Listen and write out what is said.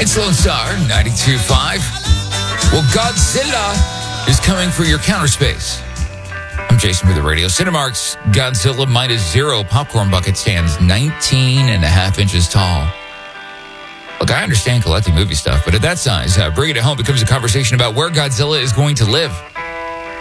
It's Lone Star 92.5. Well, Godzilla is coming for your counter space. I'm Jason with the radio. Cinemark's Godzilla -0 popcorn bucket stands 19 and a half inches tall. Look, I understand collecting movie stuff, but at that size, bringing it home becomes a conversation about where Godzilla is going to live.